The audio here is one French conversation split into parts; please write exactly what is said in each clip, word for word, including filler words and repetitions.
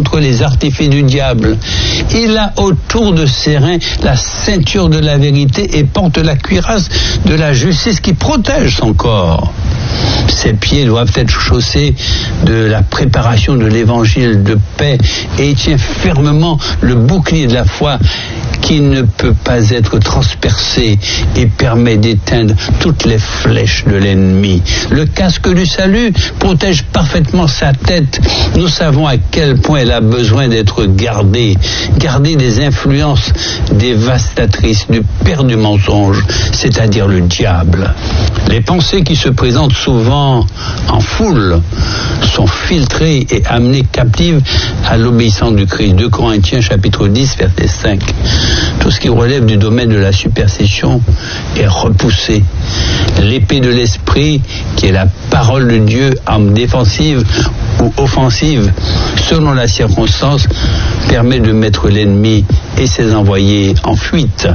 contre les artifices du diable. Il a autour de ses reins la ceinture de la vérité et porte la cuirasse de la justice qui protège son corps. Ses pieds doivent être chaussés de la préparation de l'évangile de paix et il tient fermement le bouclier de la foi qui ne peut pas être transpercé et permet d'éteindre toutes les flèches de l'ennemi. Le casque du salut protège parfaitement sa tête. Nous savons à quel point elle a besoin d'être gardée, gardée des influences dévastatrices du père du mensonge, c'est-à-dire le diable. Les pensées qui se présentent souvent en foule sont filtrées et amenées captives à l'obéissance du Christ. deux Corinthiens chapitre dix verset cinq. Tout ce qui relève du domaine de la superstition est repoussé. L'épée de l'esprit, qui est la parole de Dieu, arme défensive ou offensive, selon la circonstance, permet de mettre l'ennemi et ses envoyés en fuite.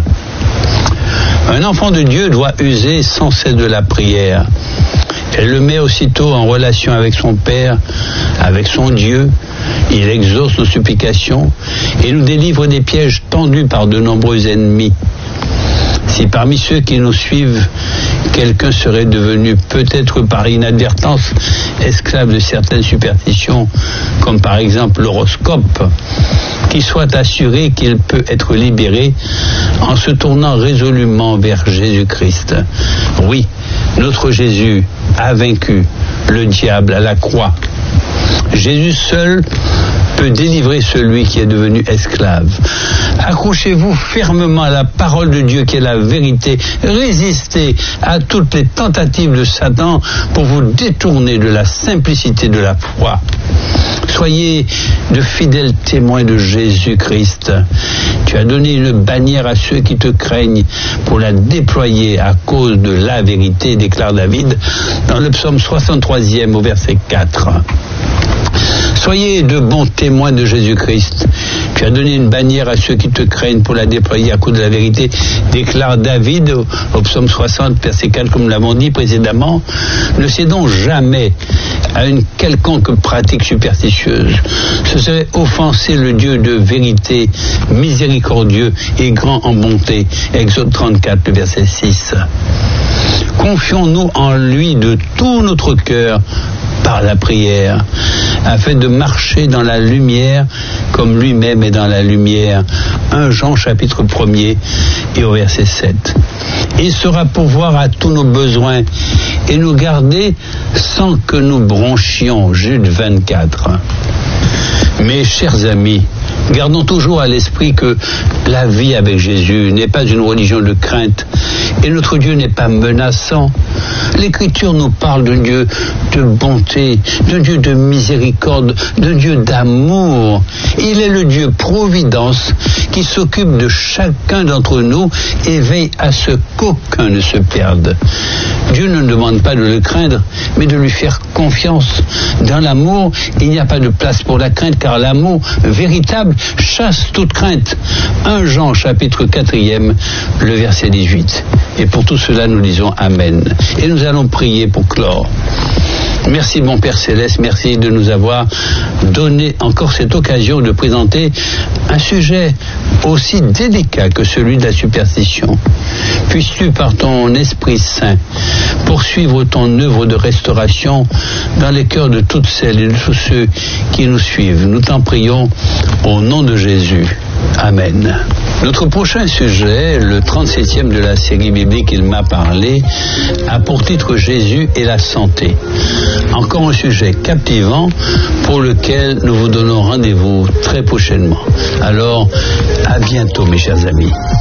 Un enfant de Dieu doit user sans cesse de la prière. Elle le met aussitôt en relation avec son Père, avec son Dieu. Il exauce nos supplications et nous délivre des pièges tendus par de nombreux ennemis. Si parmi ceux qui nous suivent, quelqu'un serait devenu peut-être par inadvertance esclave de certaines superstitions, comme par exemple l'horoscope, qu'il soit assuré qu'il peut être libéré en se tournant résolument vers Jésus-Christ. Oui, notre Jésus a vaincu le diable à la croix. Jésus seul peut délivrer celui qui est devenu esclave. Accrochez-vous fermement à la parole de Dieu qui est la vérité. Résistez à toutes les tentatives de Satan pour vous détourner de la simplicité de la foi. Soyez de fidèles témoins de Jésus-Christ. Tu as donné une bannière à ceux qui te craignent pour la déployer à cause de la vérité, déclare David dans le psaume soixante-troisième au verset quatre. Soyez de bons témoins de Jésus-Christ. Tu as donné une bannière à ceux qui te craignent pour la déployer à cause de la vérité, déclare David au, au psaume soixante, verset quatre, comme nous l'avons dit précédemment. Ne cédons jamais à une quelconque pratique superstitieuse. Ce serait offenser le Dieu de vérité, miséricordieux et grand en bonté. Exode trente-quatre, le verset six. Confions-nous en lui de tout notre cœur par la prière, afin de marcher dans la lumière comme lui-même est dans la lumière. premier Jean chapitre premier et au verset sept. Il sera pourvoir à tous nos besoins et nous garder sans que nous bronchions. Jude vingt-quatre. Mes chers amis, gardons toujours à l'esprit que la vie avec Jésus n'est pas une religion de crainte et notre Dieu n'est pas menaçant. L'Écriture nous parle d'un Dieu de bonté, d'un Dieu de miséricorde, d'un Dieu d'amour. Il est le Dieu providence qui s'occupe de chacun d'entre nous et veille à ce qu'aucun ne se perde. Dieu ne nous demande pas de le craindre, mais de lui faire confiance. Dans l'amour, il n'y a pas de place pour la crainte, car l'amour véritable chasse toute crainte. premier Jean chapitre quatrième, le verset dix-huit. Et pour tout cela, nous disons Amen. Et nous allons prier pour clore. Merci mon Père Céleste, merci de nous avoir donné encore cette occasion de présenter un sujet aussi délicat que celui de la superstition. Puisses-tu par ton Esprit Saint poursuivre ton œuvre de restauration dans les cœurs de toutes celles et de tous ceux qui nous suivent. Nous t'en prions au nom de Jésus. Amen. Notre prochain sujet, le trente-septième de la série biblique Il m'a parlé, a pour titre Jésus et la santé. Encore un sujet captivant pour lequel nous vous donnons rendez-vous très prochainement. Alors, à bientôt mes chers amis.